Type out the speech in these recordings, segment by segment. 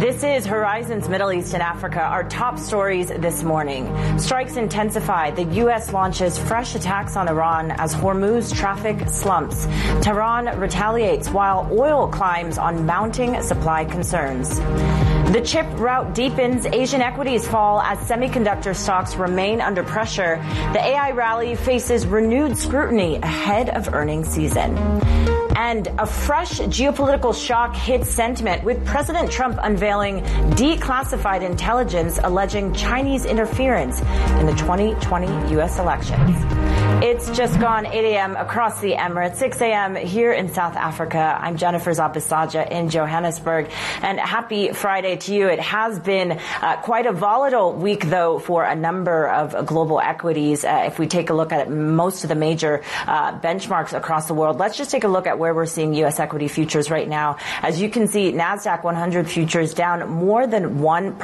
This is Horizon's Middle East and Africa. Our top stories this morning. Strikes intensify. The U.S. launches fresh attacks on Iran as Hormuz traffic slumps. Tehran retaliates while oil climbs on mounting supply concerns. The chip rout deepens. Asian equities fall as semiconductor stocks remain under pressure. The AI rally faces renewed scrutiny ahead of earnings season. And a fresh geopolitical shock hits sentiment with President Trump unveiling declassified intelligence alleging Chinese interference in the 2020 U.S. elections. It's just gone 8 a.m. across the Emirates, 6 a.m. here in South Africa. I'm Jennifer Zapisaja in Johannesburg, and happy Friday to you. It has been quite a volatile week, though, for a number of global equities. If we take a look at most of the major benchmarks across the world, let's just take a look at where we're seeing U.S. equity futures right now. As you can see, NASDAQ 100 futures down more than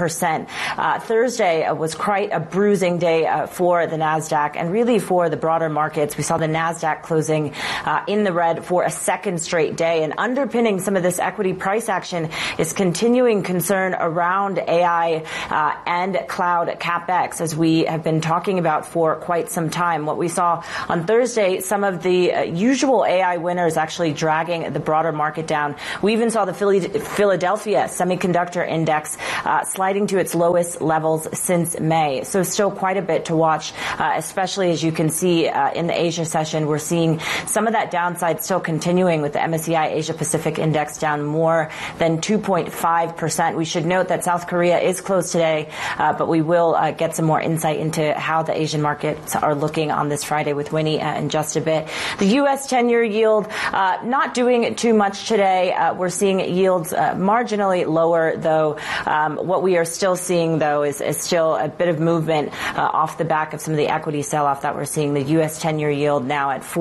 1%. Thursday was quite a bruising day for the NASDAQ and really for the broader markets. We saw the NASDAQ closing in the red for a second straight day. And underpinning some of this equity price action is continuing concern around AI and cloud CapEx, as we have been talking about for quite some time. What we saw on Thursday, some of the usual AI winners actually dragging the broader market down. We even saw the Philadelphia Semiconductor Index sliding to its lowest levels since May. So still quite a bit to watch, especially as you can see in the Asia session. We're seeing some of that downside still continuing with the MSCI Asia Pacific Index down more than 2.5%. We should note that South Korea is closed today, but we will get some more insight into how the Asian markets are looking on this Friday with Winnie in just a bit. The U.S. 10-year yield not doing too much today. We're seeing yields marginally lower, though. What we are still seeing, though, is still a bit of movement off the back of some of the equity sell-off that we're seeing. The U.S. 10-year yield now at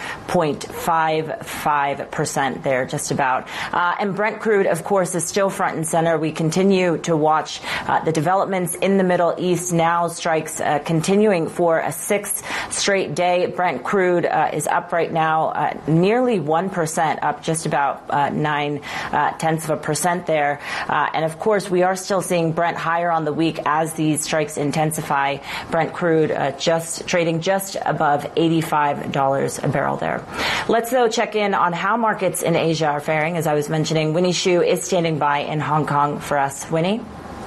4.55% there, just about. And Brent crude, of course, is still front and center. We continue to watch the developments in the Middle East. Now strikes continuing for a sixth straight day. Brent crude is up right now nearly 1%, up just about 0.9% there. And of course, we are still seeing Brent higher on the week as these strikes intensify. Brent crude just trading just above $85 a barrel there. Let's, though, check in on how markets in Asia are faring. As I was mentioning, Winnie Xu is standing by in Hong Kong for us. Winnie?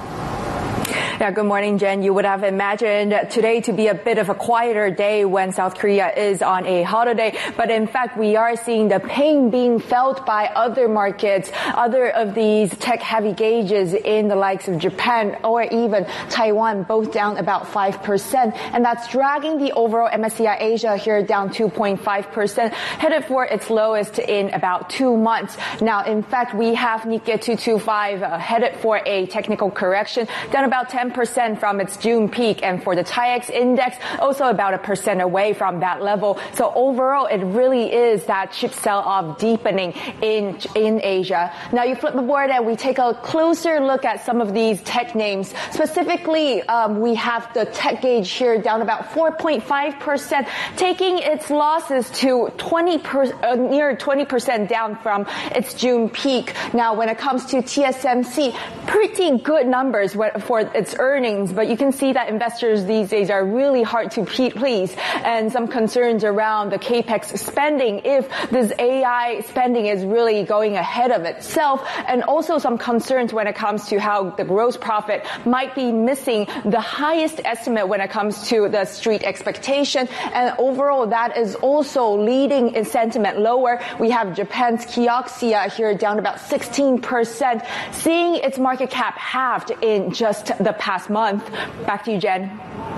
Yeah, good morning, Jen. You would have imagined today to be a bit of a quieter day when South Korea is on a holiday. But in fact, we are seeing the pain being felt by other markets, other of these tech-heavy gauges in the likes of Japan or even Taiwan, both down about 5%. And that's dragging the overall MSCI Asia here down 2.5%, headed for its lowest in about 2 months. Now, in fact, we have Nikkei 225 headed for a technical correction, down about 10% from its June peak, and for the TAIEX index, also about 1% away from that level. So overall, it really is that chip sell-off deepening in Asia. Now you flip the board and we take a closer look at some of these tech names. Specifically, we have the tech gauge here down about 4.5%, taking its losses to near 20% down from its June peak. Now, when it comes to TSMC, pretty good numbers for its earnings, but you can see that investors these days are really hard to please, and some concerns around the capex spending if this AI spending is really going ahead of itself, and also some concerns when it comes to how the gross profit might be missing the highest estimate when it comes to the street expectation, and overall that is also leading its sentiment lower. We have Japan's Kioxia here down about 16%, seeing its market cap halved in just the past month. Back to you, Jen.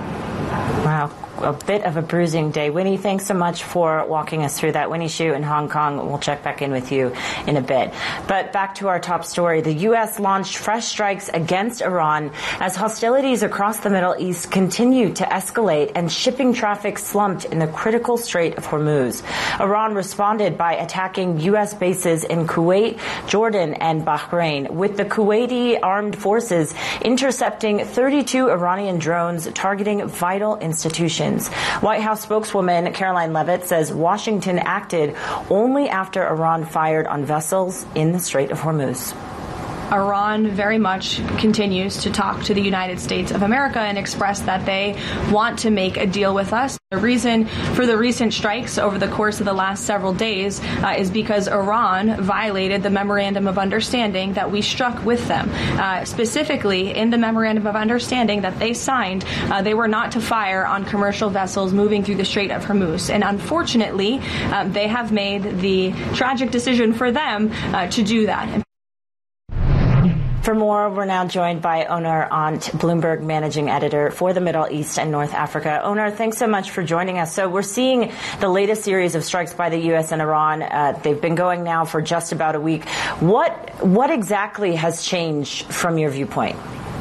Wow. A bit of a bruising day. Winnie, thanks so much for walking us through that. Winnie Xu in Hong Kong. We'll check back in with you in a bit. But back to our top story. The U.S. launched fresh strikes against Iran as hostilities across the Middle East continue to escalate and shipping traffic slumped in the critical Strait of Hormuz. Iran responded by attacking U.S. bases in Kuwait, Jordan, and Bahrain, with the Kuwaiti armed forces intercepting 32 Iranian drones targeting vital institutions. White House spokeswoman Caroline Leavitt says Washington acted only after Iran fired on vessels in the Strait of Hormuz. Iran very much continues to talk to the United States of America and express that they want to make a deal with us. The reason for the recent strikes over the course of the last several days is because Iran violated the Memorandum of Understanding that we struck with them. Specifically, in the Memorandum of Understanding that they signed, they were not to fire on commercial vessels moving through the Strait of Hormuz. And unfortunately, they have made the tragic decision for them to do that. For more, we're now joined by Onar Ant, Bloomberg managing editor for the Middle East and North Africa. Onar, thanks so much for joining us. So we're seeing the latest series of strikes by the U.S. and Iran. They've been going now for just about a week. What exactly has changed from your viewpoint?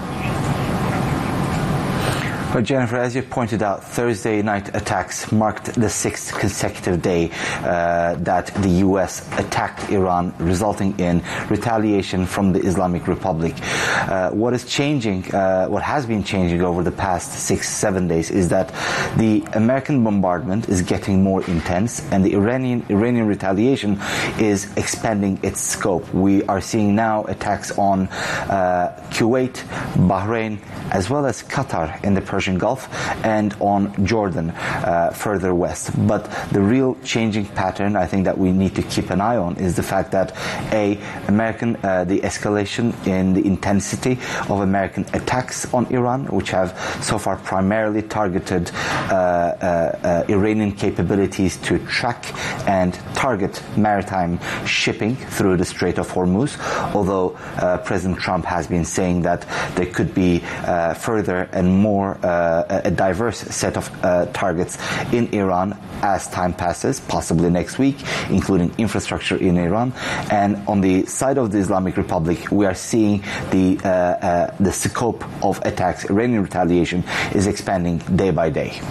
Well, Jennifer, as you pointed out, Thursday night attacks marked the sixth consecutive day that the U.S. attacked Iran, resulting in retaliation from the Islamic Republic. What is changing, what has been changing over the past 6-7 days is that the American bombardment is getting more intense and the Iranian retaliation is expanding its scope. We are seeing now attacks on Kuwait, Bahrain, as well as Qatar in the Persian Gulf, and on Jordan further west. But the real changing pattern I think that we need to keep an eye on is the fact that the escalation in the intensity of American attacks on Iran, which have so far primarily targeted Iranian capabilities to track and target maritime shipping through the Strait of Hormuz, although President Trump has been saying that there could be further and more a diverse set of targets in Iran as time passes, possibly next week, including infrastructure in Iran. And on the side of the Islamic Republic, we are seeing the scope of attacks, Iranian retaliation, is expanding day by day.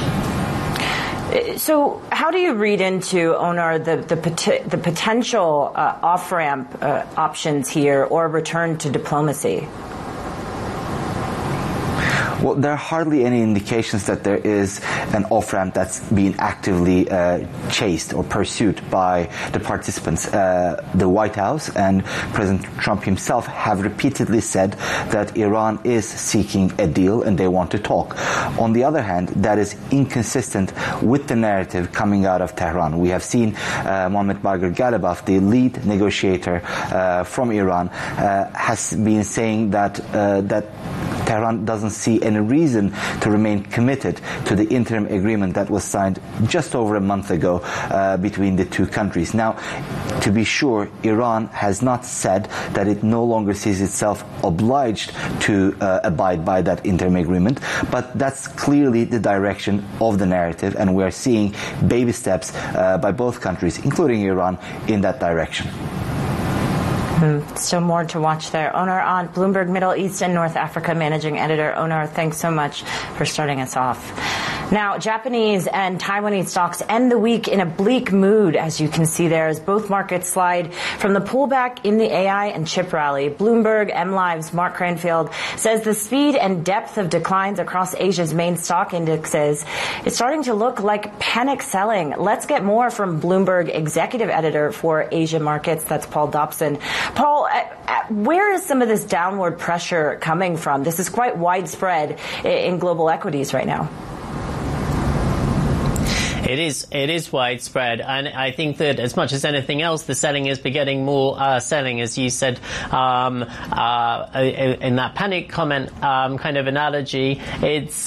So how do you read into, Onar, the potential off-ramp options here or return to diplomacy? Well, there are hardly any indications that there is an off-ramp that's being actively chased or pursued by the participants. The White House and President Trump himself have repeatedly said that Iran is seeking a deal and they want to talk. On the other hand, that is inconsistent with the narrative coming out of Tehran. We have seen Mohammad Bagher Ghalibaf, the lead negotiator from Iran, has been saying that Tehran doesn't see any reason to remain committed to the interim agreement that was signed just over a month ago between the two countries. Now, to be sure, Iran has not said that it no longer sees itself obliged to abide by that interim agreement, but that's clearly the direction of the narrative, and we're seeing baby steps by both countries, including Iran, in that direction. Still more to watch there. Onar Ant, Bloomberg Middle East and North Africa managing editor. Onar, thanks so much for starting us off. Now, Japanese and Taiwanese stocks end the week in a bleak mood, as you can see there, as both markets slide from the pullback in the AI and chip rally. Bloomberg MLive's Mark Cranfield says the speed and depth of declines across Asia's main stock indexes is starting to look like panic selling. Let's get more from Bloomberg executive editor for Asia markets. That's Paul Dobson. Paul, where is some of this downward pressure coming from? This is quite widespread in global equities right now. It is widespread, and I think that as much as anything else, the selling is begetting more selling, as you said in that panic comment kind of analogy. It's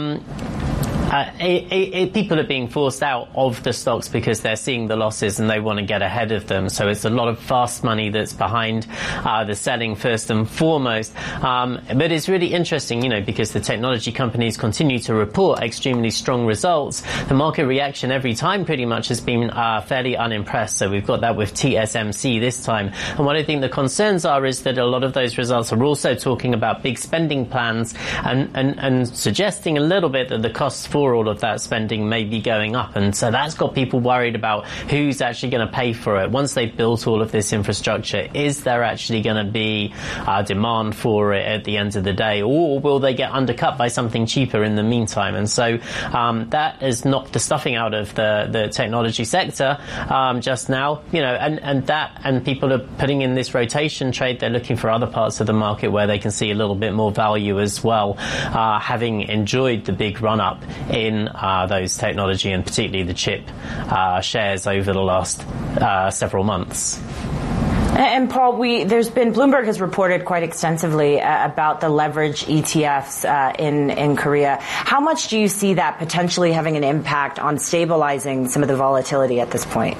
people are being forced out of the stocks because they're seeing the losses and they want to get ahead of them. So it's a lot of fast money that's behind the selling first and foremost. But it's really interesting, because the technology companies continue to report extremely strong results. The market reaction every time pretty much has been fairly unimpressed. So we've got that with TSMC this time. And what I think the concerns are is that a lot of those results are also talking about big spending plans and suggesting a little bit that the costs for sure all of that spending may be going up. And so that's got people worried about who's actually going to pay for it. Once they've built all of this infrastructure, is there actually going to be demand for it at the end of the day, or will they get undercut by something cheaper in the meantime? And so that has knocked the stuffing out of the technology sector just now, and people are putting in this rotation trade. They're looking for other parts of the market where they can see a little bit more value as well, having enjoyed the big run up in those technology and particularly the chip shares over the last several months. And Paul, Bloomberg has reported quite extensively about the leverage ETFs in Korea. How much do you see that potentially having an impact on stabilizing some of the volatility at this point?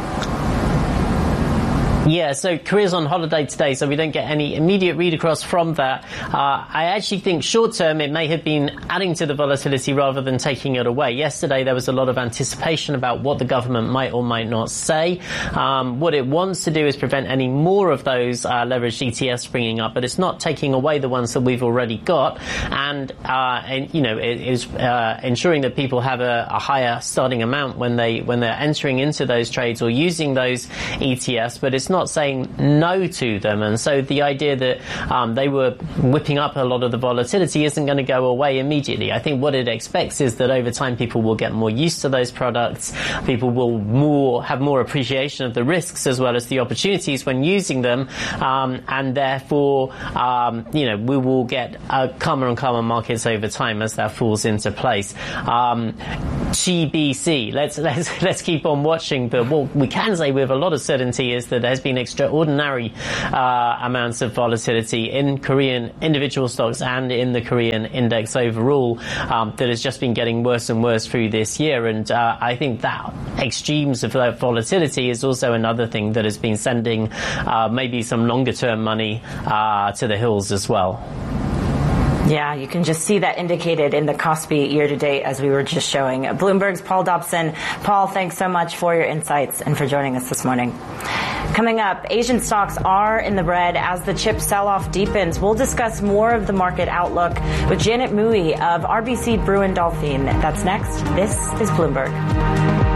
Yeah, so Korea's on holiday today, so we don't get any immediate read across from that. I actually think short term it may have been adding to the volatility rather than taking it away. Yesterday there was a lot of anticipation about what the government might or might not say. What it wants to do is prevent any more of those leveraged ETFs springing up, but it's not taking away the ones that we've already got, and it is ensuring that people have a higher starting amount when they're entering into those trades or using those ETFs, but it's not saying no to them. And so the idea that they were whipping up a lot of the volatility isn't going to go away immediately. I think what it expects is that over time people will get more used to those products, people will have more appreciation of the risks as well as the opportunities when using them, and therefore we will get calmer and calmer markets over time as that falls into place. TBC, let's keep on watching, but what we can say with a lot of certainty is that there's been extraordinary amounts of volatility in Korean individual stocks and in the Korean index overall that has just been getting worse and worse through this year. And I think that extremes of that volatility is also another thing that has been sending maybe some longer term money to the hills as well. Yeah, you can just see that indicated in the Kospi year-to-date as we were just showing. Bloomberg's Paul Dobson. Paul, thanks so much for your insights and for joining us this morning. Coming up, Asian stocks are in the red as the chip sell-off deepens. We'll discuss more of the market outlook with Janet Mui of RBC Brewin Dolphin. That's next. This is Bloomberg.